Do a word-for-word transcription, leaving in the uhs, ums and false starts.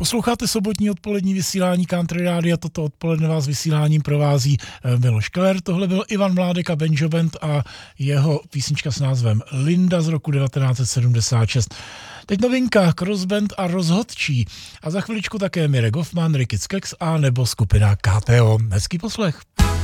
Posloucháte sobotní odpolední vysílání Country Rádia, toto odpoledne vás vysíláním provází Miloš Keller, tohle byl Ivan Mládek a Banjo Band a jeho písnička s názvem Linda z roku devatenáct set sedmdesát šest. Teď novinka, Cross Band a Rozhodčí a za chviličku také Mirek Hoffman, Ricky Skeks a nebo skupina K T O. Hezký poslech.